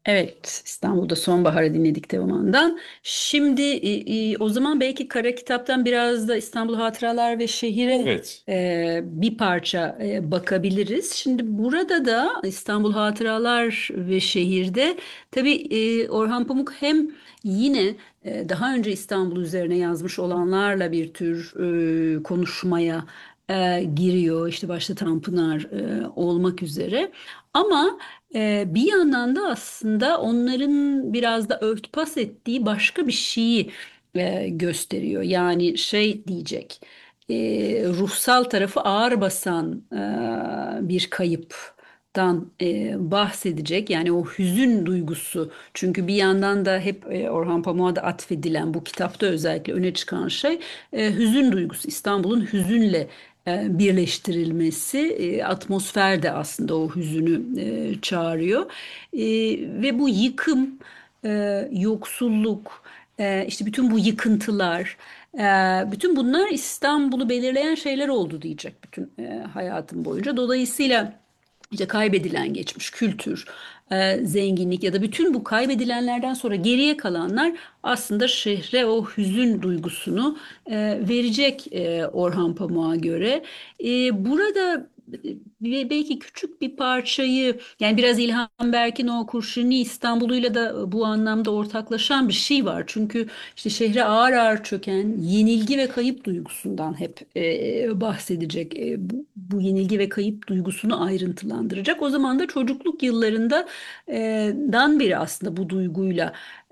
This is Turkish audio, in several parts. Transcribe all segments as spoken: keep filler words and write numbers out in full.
Evet, İstanbul'da Sonbahar'ı dinledik Teoman'dan. Şimdi e, e, o zaman belki Kara Kitap'tan biraz da İstanbul Hatıralar ve Şehir'e Evet. e, bir parça e, bakabiliriz. Şimdi burada da İstanbul Hatıralar ve Şehir'de tabii e, Orhan Pamuk hem yine e, daha önce İstanbul üzerine yazmış olanlarla bir tür e, konuşmaya e, giriyor. İşte başta Tanpınar e, olmak üzere. Ama ee, bir yandan da aslında onların biraz da örtbas ettiği başka bir şeyi e, gösteriyor. Yani şey diyecek, e, ruhsal tarafı ağır basan e, bir kayıptan e, bahsedecek. Yani o hüzün duygusu. Çünkü bir yandan da hep e, Orhan Pamuk'a da atfedilen bu kitapta özellikle öne çıkan şey e, hüzün duygusu. İstanbul'un hüzünle e, birleştirilmesi e, atmosfer de aslında o hüzünü e, çağırıyor. E, Ve bu yıkım, e, yoksulluk, e, işte bütün bu yıkıntılar, e, bütün bunlar İstanbul'u belirleyen şeyler oldu diyecek bütün e, hayatım boyunca. Dolayısıyla işte kaybedilen geçmiş, kültür, e, zenginlik ya da bütün bu kaybedilenlerden sonra geriye kalanlar aslında şehre o hüzün duygusunu e, verecek e, Orhan Pamuk'a göre. E, burada e, belki küçük bir parçayı yani biraz İlhan Berk'in o Kurşuni İstanbul'uyla da bu anlamda ortaklaşan bir şey var. Çünkü işte şehre ağır ağır çöken yenilgi ve kayıp duygusundan hep e, bahsedecek. E, bu, bu yenilgi ve kayıp duygusunu ayrıntılandıracak. O zaman da çocukluk yıllarında e, dan beri aslında bu duyguyla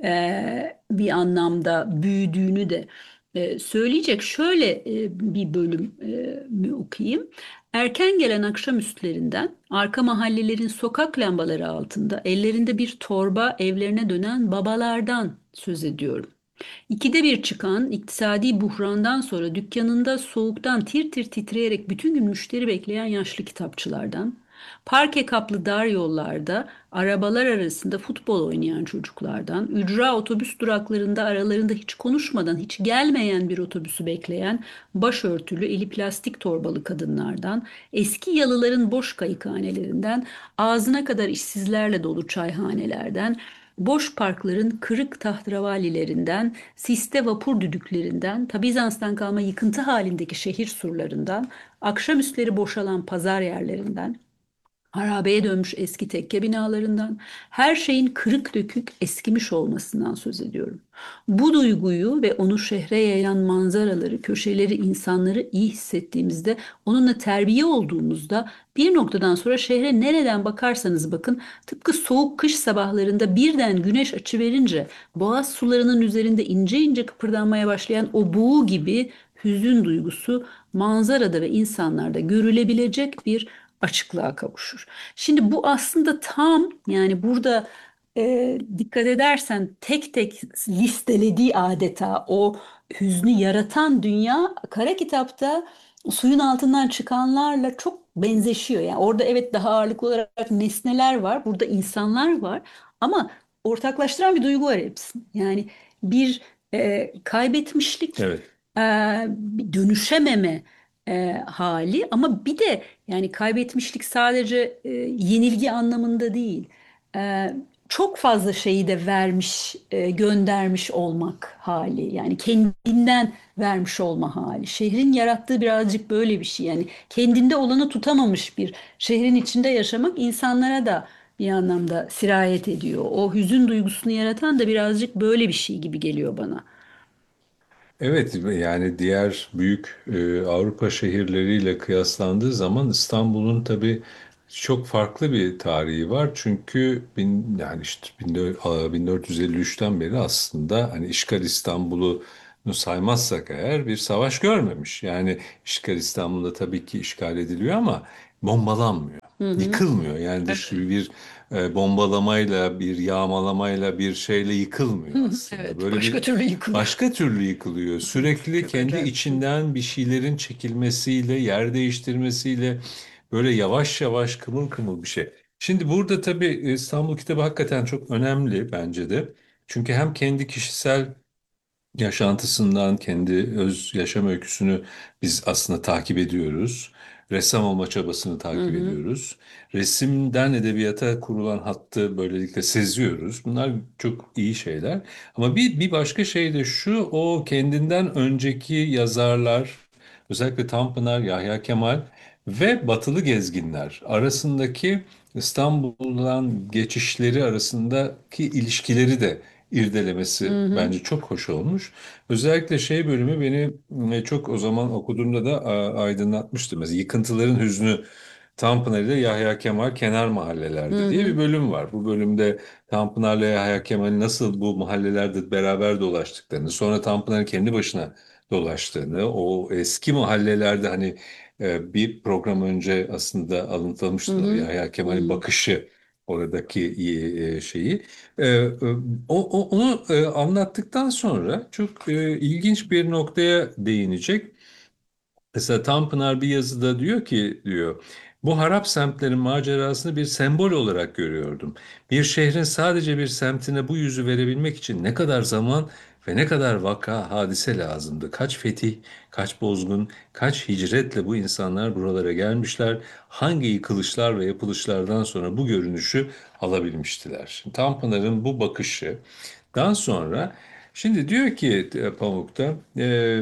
e, bir anlamda büyüdüğünü de e, söyleyecek. Şöyle e, bir bölüm e, mü okuyayım. Erken gelen akşamüstlerinden arka mahallelerin sokak lambaları altında ellerinde bir torba evlerine dönen babalardan söz ediyorum. İkide bir çıkan iktisadi buhrandan sonra dükkanında soğuktan tir tir titreyerek bütün gün müşteri bekleyen yaşlı kitapçılardan, parke kaplı dar yollarda arabalar arasında futbol oynayan çocuklardan, ücra otobüs duraklarında aralarında hiç konuşmadan hiç gelmeyen bir otobüsü bekleyen başörtülü eli plastik torbalı kadınlardan, eski yalıların boş kayıkhanelerinden, ağzına kadar işsizlerle dolu çayhanelerden, boş parkların kırık tahterevalilerinden, siste vapur düdüklerinden, ta Bizans'tan kalma yıkıntı halindeki şehir surlarından, akşamüstleri boşalan pazar yerlerinden, harabeye dönmüş eski tekke binalarından, her şeyin kırık dökük eskimiş olmasından söz ediyorum. Bu duyguyu ve onu şehre yayan manzaraları, köşeleri, insanları iyi hissettiğimizde, onunla terbiye olduğumuzda bir noktadan sonra şehre nereden bakarsanız bakın, tıpkı soğuk kış sabahlarında birden güneş açıverince boğaz sularının üzerinde ince ince kıpırdanmaya başlayan o buğu gibi hüzün duygusu manzarada ve insanlarda görülebilecek bir açıklığa kavuşur. Şimdi bu aslında tam yani burada e, dikkat edersen tek tek listelediği adeta o hüznü yaratan dünya Kara Kitap'ta suyun altından çıkanlarla çok benzeşiyor. Yani orada evet daha ağırlıklı olarak nesneler var, burada insanlar var ama ortaklaştıran bir duygu var hepsini. Yani bir e, kaybetmişlik, Evet. e, bir dönüşememe e, hali ama bir de yani kaybetmişlik sadece e, yenilgi anlamında değil. E, Çok fazla şeyi de vermiş, e, göndermiş olmak hali. Yani kendinden vermiş olma hali. Şehrin yarattığı birazcık böyle bir şey. Yani kendinde olanı tutamamış bir şehrin içinde yaşamak insanlara da bir anlamda sirayet ediyor. O hüzün duygusunu yaratan da birazcık böyle bir şey gibi geliyor bana. Evet, yani diğer büyük e, Avrupa şehirleriyle kıyaslandığı zaman İstanbul'un tabii çok farklı bir tarihi var. Çünkü bin, yani işte bin dört yüz elli üçten beri aslında hani işgal İstanbul'u saymazsak eğer bir savaş görmemiş. Yani işgal İstanbul'da tabii ki işgal ediliyor ama bombalanmıyor. Hı hı. Yıkılmıyor. Yani dış bir e, bombalamayla, bir yağmalamayla, bir şeyle Hı yıkılmıyor hı. aslında. Evet, Böyle başka bir türlü yıkılıyor. başka türlü yıkılıyor. Sürekli Çok kendi acayip bir şey. içinden bir şeylerin çekilmesiyle, yer değiştirmesiyle böyle yavaş yavaş kımıl kımıl bir şey. Şimdi burada tabii İstanbul kitabı hakikaten çok önemli bence de. Çünkü hem kendi kişisel yaşantısından, kendi öz yaşam öyküsünü biz aslında takip ediyoruz. ressam olma çabasını Hı takip hı. ediyoruz. Resimden edebiyata kurulan hattı böylelikle seziyoruz. Bunlar çok iyi şeyler. Ama bir, bir başka şey de şu, o kendinden önceki yazarlar, özellikle Tanpınar, Yahya Kemal ve Batılı gezginler arasındaki İstanbul'dan geçişleri arasındaki ilişkileri de irdelemesi Hı hı. bence çok hoş olmuş. Özellikle şey bölümü beni e, çok o zaman okuduğumda da a, aydınlatmıştı. Mesela Yıkıntıların Hüznü Tanpınar ile Yahya Kemal Kenar Hı Mahallelerde diye bir hı. bölüm var. Bu bölümde Tanpınar'la Yahya Kemal'in nasıl bu mahallelerde beraber dolaştıklarını, sonra Tanpınar'ın kendi başına dolaştığını, o eski mahallelerde hani e, bir program önce aslında Hı alıntılamıştı o hı. Yahya Hı Kemal'in hı. bakışı oradaki e, şeyi. E, e, o, o- onu e, anlattıktan sonra çok e, ilginç bir noktaya değinecek. Mesela Tanpınar bir yazıda diyor ki diyor bu harap semtlerin macerasını bir sembol olarak görüyordum. Bir şehrin sadece bir semtine bu yüzü verebilmek için ne kadar zaman ve ne kadar vaka hadise lazımdı. Kaç fetih, kaç bozgun, kaç hicretle bu insanlar buralara gelmişler. Hangi yıkılışlar ve yapılışlardan sonra bu görünüşü alabilmiştiler. Şimdi Tanpınar'ın bu bakışıdan sonra şimdi diyor ki e, Pamuk'ta e,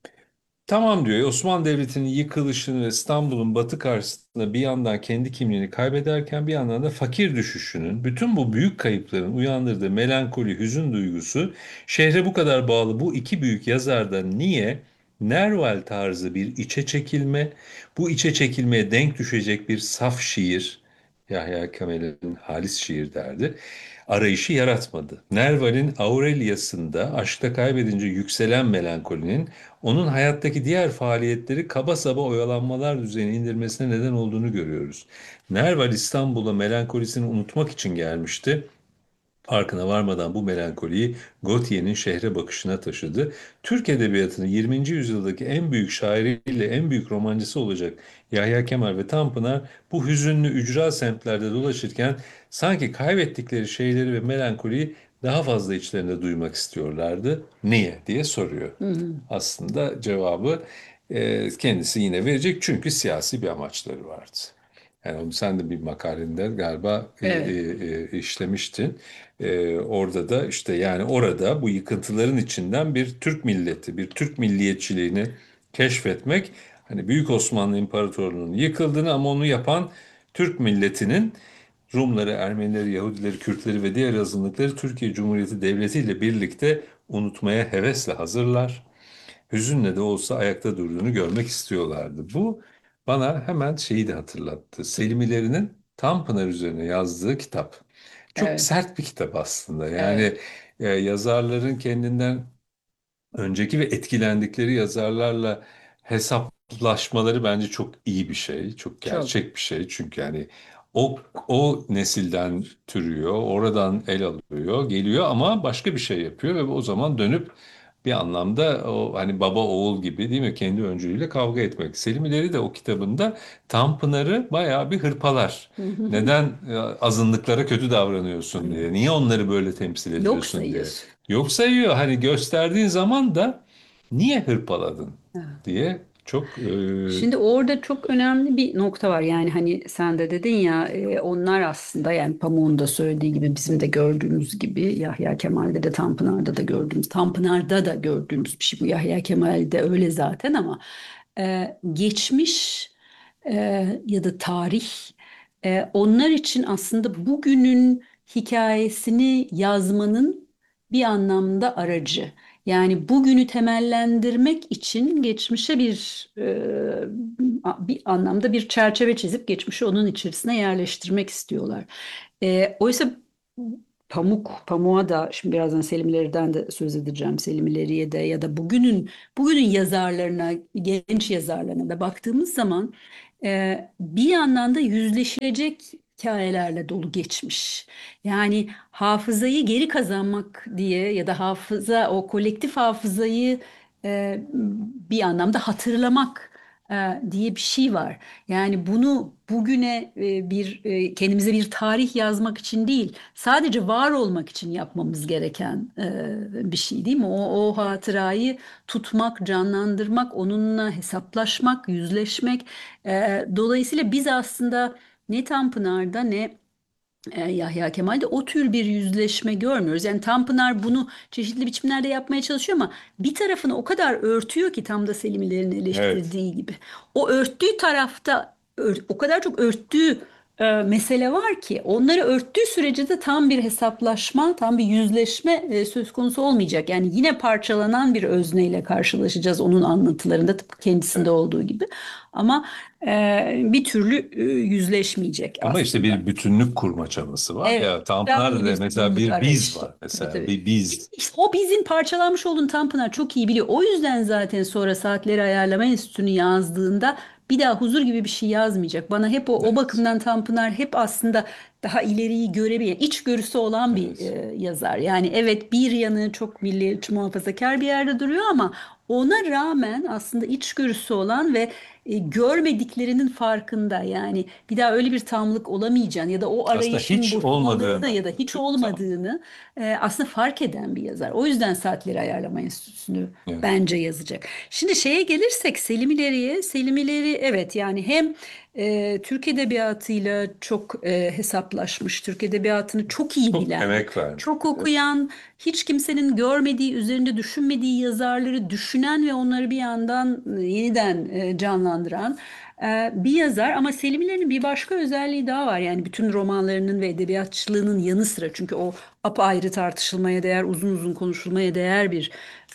tamam diyor Osmanlı Devleti'nin yıkılışını ve İstanbul'un batı karşısında bir yandan kendi kimliğini kaybederken bir yandan da fakir düşüşünün bütün bu büyük kayıpların uyandırdığı melankoli, hüzün duygusu şehre bu kadar bağlı bu iki büyük yazarda niye Nerval tarzı bir içe çekilme, bu içe çekilmeye denk düşecek bir saf şiir, Yahya Kemal'in halis şiir derdi, arayışı yaratmadı. Nerval'in Aurelius'ında aşkta kaybedince yükselen melankolinin onun hayattaki diğer faaliyetleri kaba saba oyalanmalar düzeyine indirmesine neden olduğunu görüyoruz. Nerval İstanbul'a melankolisini unutmak için gelmişti. Farkına varmadan bu melankoliyi Gautier'in şehre bakışına taşıdı. Türk Edebiyatı'nın yirminci yüzyıldaki en büyük şairiyle en büyük romancısı olacak Yahya Kemal ve Tanpınar bu hüzünlü ücra semtlerde dolaşırken sanki kaybettikleri şeyleri ve melankoliyi daha fazla içlerinde duymak istiyorlardı. Niye diye soruyor. Hı hı. Aslında cevabı e, kendisi yine verecek çünkü siyasi bir amaçları vardı. Yani onu sen de bir makalende galiba e, e, Evet. e, işlemiştin. E, orada da işte yani orada bu yıkıntıların içinden bir Türk milleti, bir Türk milliyetçiliğini keşfetmek, hani Büyük Osmanlı İmparatorluğu'nun yıkıldığını ama onu yapan Türk milletinin Rumları, Ermenileri, Yahudileri, Kürtleri ve diğer azınlıkları Türkiye Cumhuriyeti Devleti ile birlikte unutmaya hevesle hazırlar, hüzünle de olsa ayakta durduğunu görmek istiyorlardı. Bu bana hemen şeyi de hatırlattı. Selimilerinin Tanpınar üzerine yazdığı kitap. Çok Evet. sert bir kitap aslında. Evet. Yani e, yazarların kendinden önceki ve etkilendikleri yazarlarla hesaplaşmaları bence çok iyi bir şey, çok Çok. gerçek bir şey. Çünkü yani o o nesilden türüyor, oradan el alıyor, geliyor ama başka bir şey yapıyor ve o zaman dönüp bir anlamda o hani baba oğul gibi değil mi kendi öncülüğüyle kavga etmek. Selim İleri de o kitabında Tanpınar'ı bayağı bir hırpalar. Hı hı. Neden e, azınlıklara kötü davranıyorsun diye, niye onları böyle temsil Yok ediyorsun diye. sayıyorsun. Yok sayıyor. Hani gösterdiğin zaman da niye hırpaladın Evet. diye çok e, Şimdi orada çok önemli bir nokta var. Yani hani sen de dedin ya e, onlar aslında yani Pamuk'un da söylediği gibi bizim de gördüğümüz gibi Yahya Kemal'de de Tanpınar'da da gördüğümüz Tanpınar'da da gördüğümüz bir şey bu. Yahya Kemal'de öyle zaten ama e, geçmiş e, ya da tarih e, onlar için aslında bugünün hikayesini yazmanın bir anlamda aracı. Yani bugünü temellendirmek için geçmişe bir e, bir anlamda bir çerçeve çizip geçmişi onun içerisine yerleştirmek istiyorlar. E, oysa Pamuk, Pamuk'a da şimdi birazdan Selimilerden de söz edeceğim. Selimileriye de ya da bugünün bugünün yazarlarına, genç yazarlarına da baktığımız zaman e, bir yandan da yüzleşilecek hikayelerle dolu geçmiş. Yani hafızayı geri kazanmak diye ya da hafıza o kolektif hafızayı e, bir anlamda hatırlamak e, diye bir şey var. Yani bunu bugüne e, bir e, kendimize bir tarih yazmak için değil, sadece var olmak için yapmamız gereken e, bir şey değil mi? O, o hatırayı tutmak, canlandırmak, onunla hesaplaşmak, yüzleşmek. E, dolayısıyla biz aslında ne Tanpınar'da ne e, Yahya Kemal'de o tür bir yüzleşme görmüyoruz. Yani Tanpınar bunu çeşitli biçimlerde yapmaya çalışıyor ama bir tarafını o kadar örtüyor ki tam da Selimilerin Evet. eleştirdiği gibi. O örttüğü tarafta ör- o kadar çok örttüğü e, mesele var ki onları örttüğü sürece de tam bir hesaplaşma, tam bir yüzleşme e, söz konusu olmayacak. Yani yine parçalanan bir özneyle karşılaşacağız onun anlatılarında tıpkı kendisinde Evet. olduğu gibi. Ama e, bir türlü e, yüzleşmeyecek Ama işte aslında. bir bütünlük kurma çabası var Evet, ya. İstanbul Tanpınar'da da bir mesela bütünlük bir biz arayışı. var Tabii mesela. tabii. Bir biz. İşte o bizim parçalanmış olduğunu Tanpınar çok iyi biliyor. O yüzden zaten sonra Saatleri Ayarlama Enstitüsü'nü yazdığında bir daha huzur gibi bir şey yazmayacak. Bana hep o, o Evet. bakımdan Tanpınar hep aslında daha ileriyi görebilen, içgörüsü olan bir Evet. e, yazar. Yani evet bir yanı çok milliyetçi muhafazakar bir yerde duruyor ama ona rağmen aslında içgörüsü olan ve e, görmediklerinin farkında. Yani bir daha öyle bir tamlık olamayacağını ya da o Aslında arayışın hiç boşalmadığını olmadığını ya da hiç tam. olmadığını e, aslında fark eden bir yazar. O yüzden Saatleri Ayarlama Enstitüsü'nü Evet. bence yazacak. Şimdi şeye gelirsek Selim İleri'ye. Selim İleri evet yani hem e, Türk Edebiyatı'yla çok e, hesaplaşmış, Türk Edebiyatını çok iyi Çok bilen, emek vermiş. çok Evet. okuyan, hiç kimsenin görmediği, üzerinde düşünmediği yazarları düşünen ve onları bir yandan e, yeniden e, canlandıran e, bir yazar. Ama Selim İleri'nin bir başka özelliği daha var. Yani bütün romanlarının ve edebiyatçılığının yanı sıra çünkü o apayrı tartışılmaya değer, uzun uzun konuşulmaya değer bir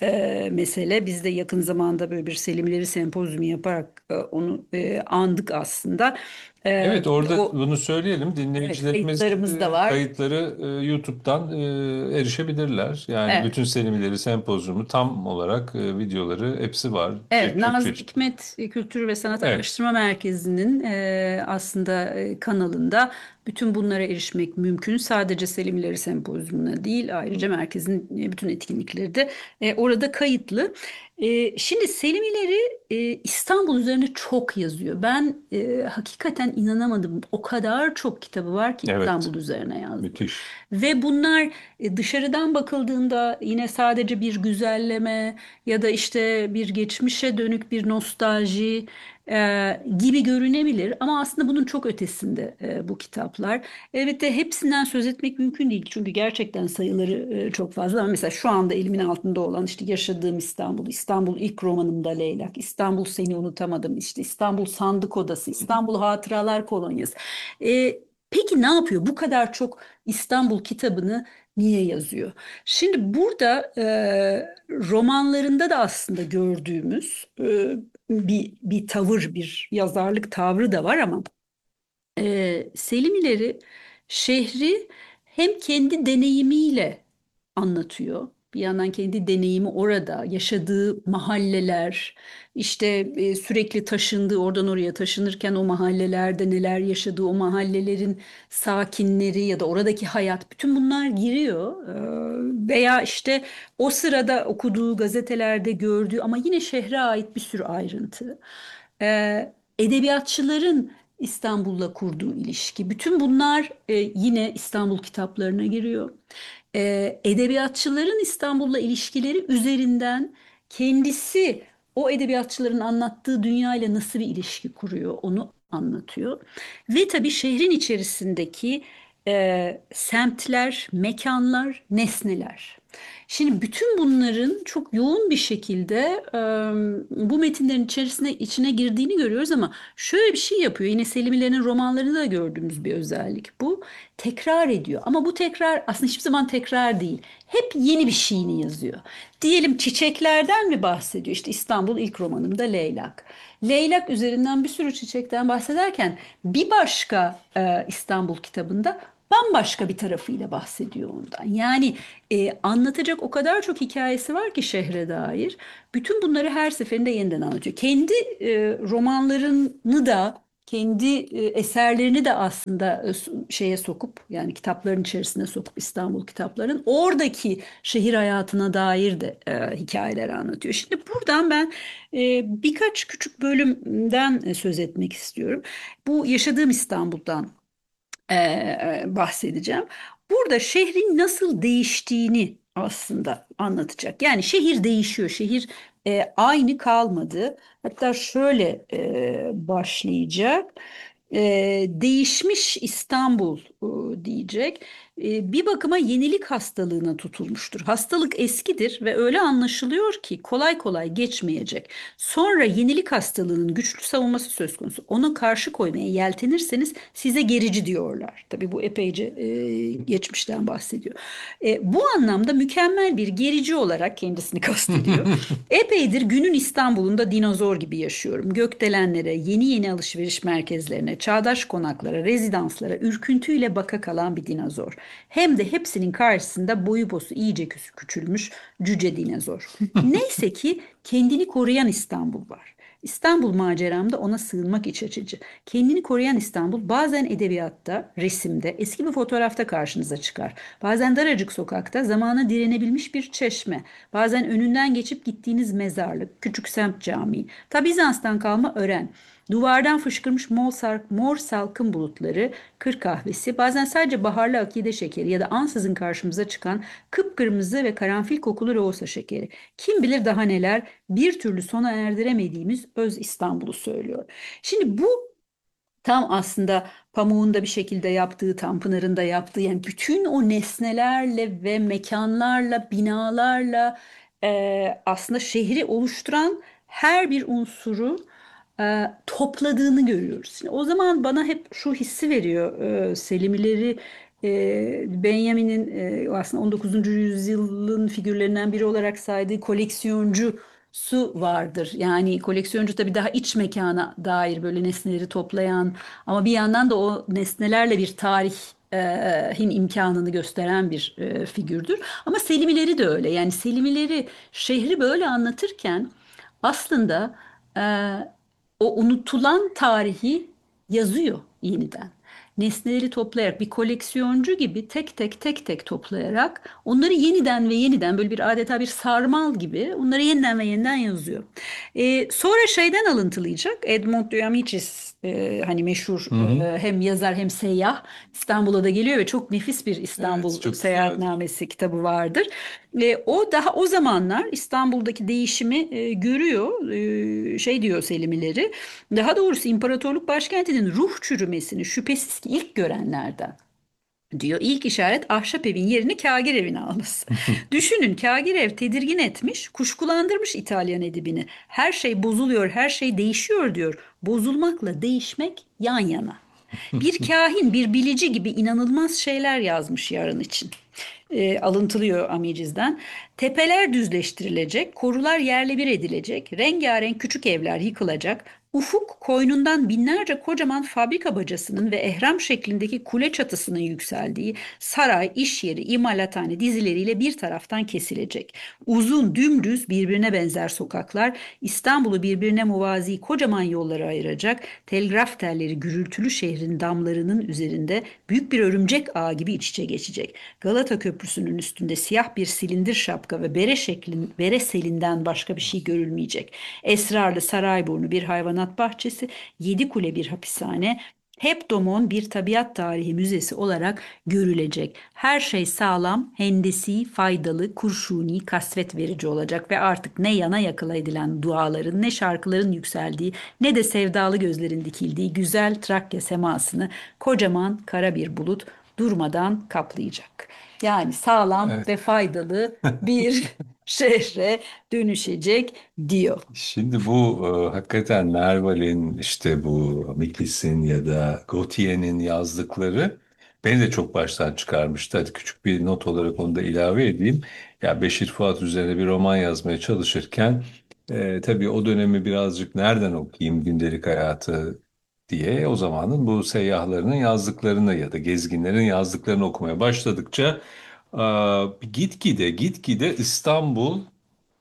e, mesele. Biz de yakın zamanda böyle bir Selim İleri sempozyumu yaparak e, onu e, andık aslında. E, Evet, orada o bunu söyleyelim. evet Dinleyicilerimiz kayıtlarımız da e, var. kayıtları e, YouTube'dan e, erişebilirler. Yani Evet. bütün Selimileri Sempozyumu tam olarak e, videoları hepsi var. Evet, Çe- Türkçe. Nazım Hikmet Kültür ve Sanat Evet. Araştırma Merkezi'nin e, aslında e, kanalında bütün bunlara erişmek mümkün. Sadece Selim İleri Sempozyumu'na değil, ayrıca merkezin e, bütün etkinlikleri de e, orada kayıtlı. E, şimdi Selim İleri e, İstanbul üzerine çok yazıyor. Ben e, hakikaten inanamadım. O kadar çok kitabı var ki Evet. İstanbul üzerine yazdı. Müthiş. Ve bunlar e, dışarıdan bakıldığında yine sadece bir güzelleme ya da işte bir geçmişe dönük bir nostalji e, gibi görünebilir ama aslında bunun çok ötesinde e, bu kitaplar. Elbette hepsinden söz etmek mümkün değil çünkü gerçekten sayıları e, çok fazla ama mesela şu anda elimin altında olan işte Yaşadığım İstanbul, İstanbul ilk romanımda Leylak, İstanbul Seni Unutamadım, işte İstanbul Sandık Odası, İstanbul Hatıralar Kolonyası. E, peki ne yapıyor? Bu kadar çok İstanbul kitabını niye yazıyor? Şimdi burada e, romanlarında da aslında gördüğümüz e, bir bir tavır, bir yazarlık tavrı da var ama ee, Selim İleri şehri hem kendi deneyimiyle anlatıyor. Bir yandan kendi deneyimi orada, yaşadığı mahalleler, işte e, sürekli taşındığı, oradan oraya taşınırken o mahallelerde neler yaşadığı, o mahallelerin sakinleri ya da oradaki hayat, bütün bunlar giriyor. Ee, veya işte o sırada okuduğu gazetelerde gördüğü ama yine şehre ait bir sürü ayrıntı. Ee, edebiyatçıların İstanbul'la kurduğu ilişki. Bütün bunlar e, yine İstanbul kitaplarına giriyor. E, edebiyatçıların İstanbul'la ilişkileri üzerinden kendisi o edebiyatçıların anlattığı dünyayla nasıl bir ilişki kuruyor onu anlatıyor. Ve tabii şehrin içerisindeki e, semtler, mekanlar, nesneler. Şimdi bütün bunların çok yoğun bir şekilde e, bu metinlerin içerisine içine girdiğini görüyoruz ama şöyle bir şey yapıyor. Yine Selimilerin romanlarında da gördüğümüz bir özellik bu. Tekrar ediyor. Ama bu tekrar aslında hiçbir zaman tekrar değil. Hep yeni bir şeyini yazıyor. Diyelim çiçeklerden mi bahsediyor? İşte İstanbul ilk romanımda Leylak. Leylak üzerinden bir sürü çiçekten bahsederken bir başka e, İstanbul kitabında bambaşka bir tarafıyla bahsediyor ondan. Yani e, anlatacak o kadar çok hikayesi var ki şehre dair. Bütün bunları her seferinde yeniden anlatıyor. Kendi e, romanlarını da kendi e, eserlerini de aslında e, su- şeye sokup, yani kitapların içerisine sokup, İstanbul kitapların oradaki şehir hayatına dair de e, hikayeler anlatıyor. Şimdi buradan ben e, birkaç küçük bölümden e, söz etmek istiyorum. Bu yaşadığım İstanbul'dan e, e, bahsedeceğim. Burada şehrin nasıl değiştiğini aslında anlatacak. Yani şehir değişiyor, şehir e, aynı kalmadı. Hatta şöyle e, başlayacak. E, Değişmiş İstanbul e, diyecek. E, bir bakıma yenilik hastalığına tutulmuştur. Hastalık eskidir ve öyle anlaşılıyor ki kolay kolay geçmeyecek. Sonra yenilik hastalığının güçlü savunması söz konusu. Ona karşı koymaya yeltenirseniz size gerici diyorlar. Tabii bu epeyce e, geçmişten bahsediyor. E, bu anlamda mükemmel bir gerici olarak kendisini kastediyor. Epeydir günün İstanbul'unda dinozor gibi yaşıyorum. Gökdelenlere, yeni yeni alışveriş merkezlerine, çağdaş konaklara, rezidanslara ürküntüyle baka kalan bir dinozor. Hem de hepsinin karşısında boyu bosu iyice küs- küçülmüş cüce dinozor. Neyse ki kendini koruyan İstanbul var. İstanbul maceramda ona sığınmak iç açıcı. Kendini koruyan İstanbul bazen edebiyatta, resimde, eski bir fotoğrafta karşınıza çıkar. Bazen daracık sokakta zamana direnebilmiş bir çeşme. Bazen önünden geçip gittiğiniz mezarlık, küçük semt camii. Ta Bizans'tan kalma ören. Duvardan fışkırmış mor, sark, mor salkım bulutları, kır kahvesi, bazen sadece baharlı akide şekeri ya da ansızın karşımıza çıkan kıpkırmızı ve karanfil kokulu roğusa şekeri. Kim bilir daha neler, bir türlü sona erdiremediğimiz öz İstanbul'u söylüyor. Şimdi bu tam aslında Pamuk'un da bir şekilde yaptığı, Tanpınar'ın da yaptığı, yani bütün o nesnelerle ve mekanlarla, binalarla e, aslında şehri oluşturan her bir unsuru e, topladığını görüyoruz. Şimdi o zaman bana hep şu hissi veriyor, e, Selimileri e, Benjamin'in e, aslında on dokuzuncu yüzyılın figürlerinden biri olarak saydığı koleksiyoncu su vardır. Yani koleksiyoncu tabii daha iç mekana dair böyle nesneleri toplayan, ama bir yandan da o nesnelerle bir tarihin imkanını gösteren bir e, figürdür. Ama Selimileri de öyle. Yani Selimileri şehri böyle anlatırken aslında e, o unutulan tarihi yazıyor yeniden. Nesneleri toplayarak, bir koleksiyoncu gibi tek tek tek tek toplayarak onları yeniden ve yeniden, böyle bir adeta bir sarmal gibi onları yeniden ve yeniden yazıyor. Ee, sonra şeyden alıntılayacak. Edmond de Amicis, e, hani meşhur Hı hı. e, hem yazar hem seyyah, İstanbul'a da geliyor ve çok nefis bir Evet, İstanbul çok güzeldir. seyahatnamesi kitabı vardır. E, o daha o zamanlar İstanbul'daki değişimi e, görüyor. E, şey diyor Selimileri. Daha doğrusu imparatorluk başkentinin ruh çürümesini şüphesiz ki ilk görenlerden diyor. İlk işaret ahşap evin yerini kâgir evine alması. Düşünün, kâgir ev tedirgin etmiş, kuşkulandırmış İtalyan edibini. Her şey bozuluyor, her şey değişiyor diyor. Bozulmakla değişmek yan yana. Bir kahin, bir bilici gibi inanılmaz şeyler yazmış yarın için. E, alıntılıyor Amiciz'den. Tepeler düzleştirilecek, korular yerle bir edilecek, rengarenk küçük evler yıkılacak, ufuk koynundan binlerce kocaman fabrika bacasının ve ehram şeklindeki kule çatısının yükseldiği saray, iş yeri, imalathane dizileriyle bir taraftan kesilecek. Uzun, dümdüz, birbirine benzer sokaklar İstanbul'u birbirine muvazi kocaman yollara ayıracak, telgraf telleri gürültülü şehrin damlarının üzerinde büyük bir örümcek ağı gibi iç içe geçecek. Galata Köprüsü'nün üstünde siyah bir silindir şapka ve bere şeklin, bere selinden başka bir şey görülmeyecek. Esrarlı Sarayburnu bir hayvanat bahçesi, Yedikule bir hapishane, Hepdomon bir tabiat tarihi müzesi olarak görülecek. Her şey sağlam, hendesi, faydalı, kurşuni, kasvet verici olacak ve artık ne yana yakıla edilen duaların, ne şarkıların yükseldiği, ne de sevdalı gözlerin dikildiği güzel Trakya semasını kocaman kara bir bulut durmadan kaplayacak. Yani sağlam Evet. ve faydalı bir şehre dönüşecek diyor. Şimdi bu e, hakikaten Merval'in, işte bu Miklis'in ya da Gautier'in yazdıkları beni de çok baştan çıkarmıştı. Hadi küçük bir not olarak onu da ilave edeyim. Ya Beşir Fuat üzerine bir roman yazmaya çalışırken e, tabii o dönemi birazcık nereden okuyayım gündelik hayatı diye o zamanın bu seyyahlarının yazdıklarını ya da gezginlerin yazdıklarını okumaya başladıkça e, gitgide gitgide İstanbul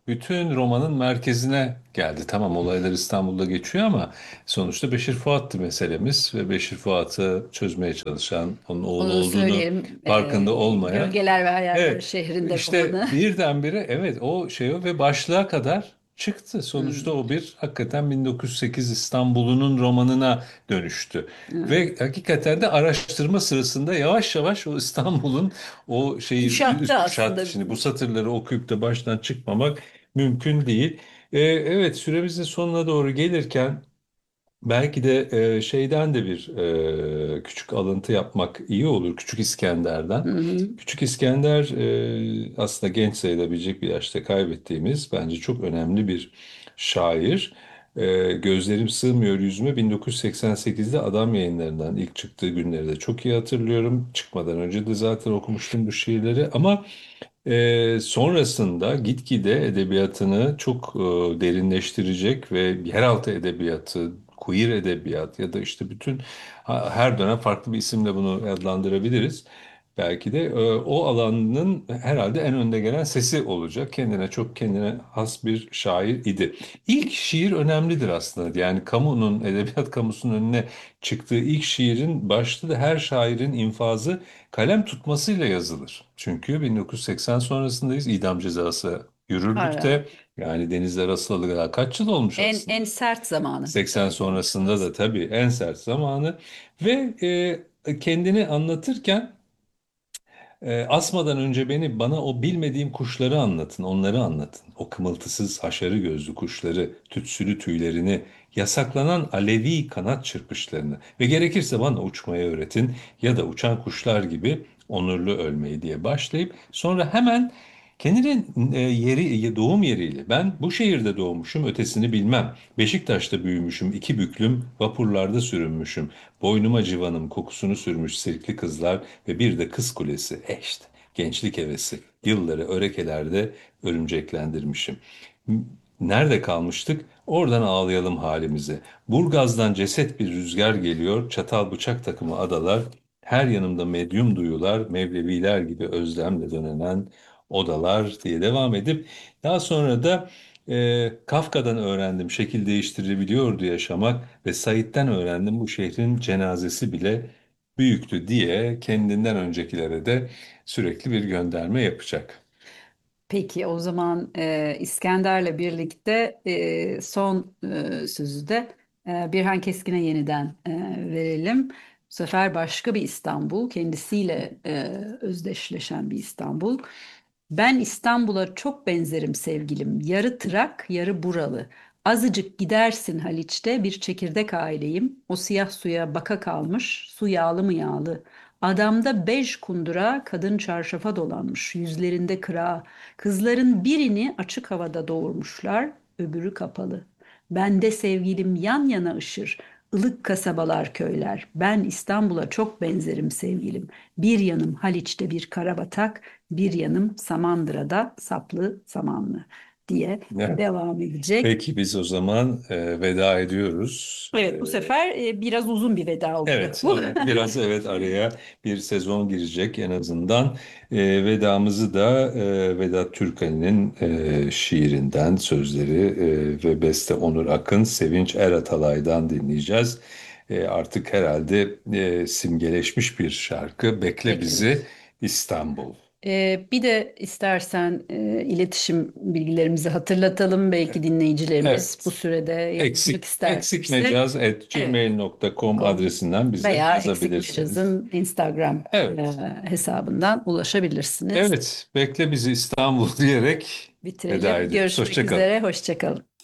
bütün romanın merkezine geldi. Tamam, olaylar İstanbul'da geçiyor ama sonuçta Beşir Fuat'tı meselemiz ve Beşir Fuat'ı çözmeye çalışan, onun oğlu Onu da olduğunu söyleyelim. farkında Ee, olmayan. Gölgeler ve Hayaller Evet, şehrinde işte romanı. birdenbire evet o şey o ve başlığa kadar çıktı. Sonuçta Hmm. o bir hakikaten bin dokuz yüz sekiz İstanbul'unun romanına dönüştü. Evet. Ve hakikaten de araştırma sırasında yavaş yavaş o İstanbul'un o şeyi Kuşattı üst kuşattı. aslında Şimdi bu bizi. satırları okuyup da baştan çıkmamak mümkün değil. Ee, evet, süremizin sonuna doğru gelirken belki de e, şeyden de bir e, küçük alıntı yapmak iyi olur. Küçük Hı İskender'den. hı. Küçük İskender e, aslında genç sayılabilecek bir yaşta kaybettiğimiz bence çok önemli bir şair. E, Gözlerim Sığmıyor Yüzüme bin dokuz yüz seksen sekizde Adam Yayınları'ndan ilk çıktığı günleri de çok iyi hatırlıyorum. Çıkmadan önce de zaten okumuştum bu şiirleri ama ee, sonrasında gitgide edebiyatını çok e, derinleştirecek ve yeraltı edebiyatı, queer edebiyat ya da işte bütün ha- her dönem farklı bir isimle bunu adlandırabiliriz. Belki de e, o alanın herhalde en önde gelen sesi olacak. Kendine çok kendine has bir şair idi. İlk şiir önemlidir aslında. Yani kamunun, edebiyat kamusunun önüne çıktığı ilk şiirin başta da her şairin infazı kalem tutmasıyla yazılır. Çünkü bin dokuz yüz seksen sonrasındayız. İdam cezası Hala. yürürlükte. Yani Denizler asılalı daha kaç yıl olmuş En aslında. en sert zamanı. seksen İdam sonrasında cezası. da tabii en sert zamanı ve e, kendini anlatırken e, asmadan önce beni bana o bilmediğim kuşları anlatın, onları anlatın. O kımıltısız haşarı gözlü kuşları, tütsülü tüylerini, yasaklanan alevi kanat çırpışlarını ve gerekirse bana uçmayı öğretin ya da uçan kuşlar gibi onurlu ölmeyi diye başlayıp sonra hemen kendinin e, yeri, doğum yeriyle ben bu şehirde doğmuşum ötesini bilmem. Beşiktaş'ta büyümüşüm, iki büklüm vapurlarda sürünmüşüm. Boynuma civanım kokusunu sürmüş sirkli kızlar ve bir de kız kulesi. E işte gençlik hevesi. Yılları örekelerde örümceklendirmişim. M- Nerede kalmıştık? Oradan ağlayalım halimize. Burgaz'dan ceset bir rüzgar geliyor. Çatal bıçak takımı adalar. Her yanımda medyum duyular, Mevleviler gibi özlemle dönenen odalar diye devam edip daha sonra da e, Kafka'dan öğrendim şekil değiştirebiliyordu yaşamak ve Said'den öğrendim bu şehrin cenazesi bile büyüktü diye kendinden öncekilere de sürekli bir gönderme yapacak. Peki o zaman e, İskender'le birlikte e, son e, sözü de e, Birhan Keskin'e yeniden e, verelim. Bu sefer başka bir İstanbul, kendisiyle e, özdeşleşen bir İstanbul. Ben İstanbul'a çok benzerim sevgilim. Yarı Trak, yarı buralı. Azıcık gidersin Haliç'te bir çekirdek aileyim. O siyah suya baka kalmış, su yağlı mı yağlı. Adamda bej kundura, kadın çarşafa dolanmış, yüzlerinde kıra. Kızların birini açık havada doğurmuşlar, öbürü kapalı. Bende sevgilim yan yana ışır, ılık kasabalar köyler. Ben İstanbul'a çok benzerim sevgilim. Bir yanım Haliç'te bir karabatak, bir yanım Samandıra'da saplı samanlı diye Evet. devam edecek. Peki biz o zaman e, veda ediyoruz. Evet, bu sefer e, biraz uzun bir veda olacak Evet, bu. evet. Biraz evet araya bir sezon girecek en azından. E, vedamızı da e, Vedat Türkali'nin e, şiirinden sözleri e, ve beste Onur Akın, Sevinç Eratalay'dan dinleyeceğiz. E, artık herhalde e, simgeleşmiş bir şarkı. Bekle bizi Bekliyoruz. İstanbul. Ee, bir de istersen e, iletişim bilgilerimizi hatırlatalım. Belki dinleyicilerimiz bu Evet. sürede yazışmak Eksik, isterlerse. eksikmecaz at Evet. gmail nokta com Com adresinden bize veya Eksik yazabilirsiniz. Mecaz'ın Instagram e, Evet. hesabından ulaşabilirsiniz. Evet, bekle bizi İstanbul diyerek veda Bitirelim. ediyoruz. Görüşmek Hoşça kalın. üzere. Hoşça kalın.